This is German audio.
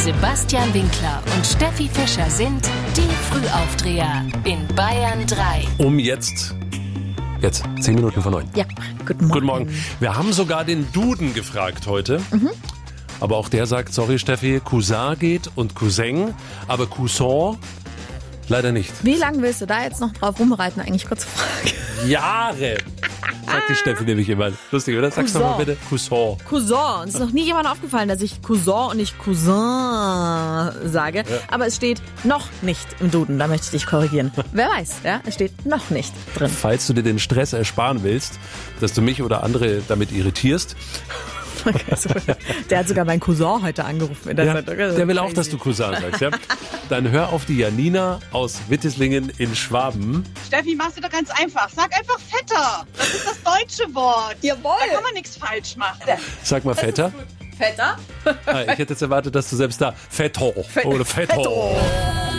Sebastian Winkler und Steffi Fischer sind die Frühaufdreher in Bayern 3. Um jetzt 10 Minuten vor 9. Ja, guten Morgen. Guten Morgen. Wir haben sogar den Duden gefragt heute. Aber auch der sagt, sorry Steffi, Cousin geht und Cousin, aber Cousin leider nicht. Wie lange willst du da jetzt noch drauf rumreiten? Eigentlich kurze Frage. Jahre, sagt die Steffi nämlich immer. Lustig, oder? Sag's nochmal bitte. Cousin. Cousin. Es ist noch nie jemandem aufgefallen, dass ich Cousin und nicht Cousin sage. Ja. Aber es steht noch nicht im Duden. Da möchte ich dich korrigieren. Wer weiß, ja? Es steht noch nicht drin. Falls du dir den Stress ersparen willst, dass du mich oder andere damit irritierst. Der hat sogar meinen Cousin heute angerufen in der Zeitung. Der will auch, dass du Cousin sagst. Ja? Dann hör auf die Janina aus Wittislingen in Schwaben. Steffi, mach's dir doch ganz einfach. Sag einfach Vetter. Das ist das deutsche Wort. Jawohl. Da kann man nichts falsch machen. Sag mal Vetter. Vetter? Ich hätte jetzt erwartet, dass du selbst da Vetter oder Vetter.